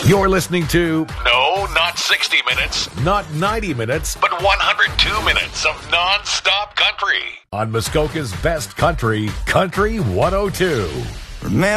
You're listening to No, not 60 minutes, not 90 minutes but 102 minutes of non-stop country. on Muskoka's best country, Country 102. Remember